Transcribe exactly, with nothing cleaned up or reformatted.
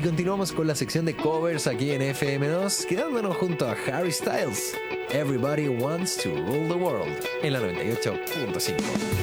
continuamos con la sección de covers aquí en F M dos, quedándonos junto a Harry Styles. Everybody Wants to Rule the World en la noventa y ocho punto cinco.